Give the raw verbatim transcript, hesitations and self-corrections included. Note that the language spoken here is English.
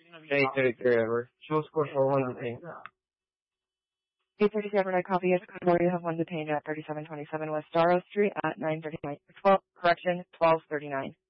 eight thirty-three over. Show score for one detained. eight thirty-three overnight copy is Convoy. You have one detained at thirty-seven twenty-seven West Darrow Street at nine thirty-nine. twelve, correction, twelve thirty-nine.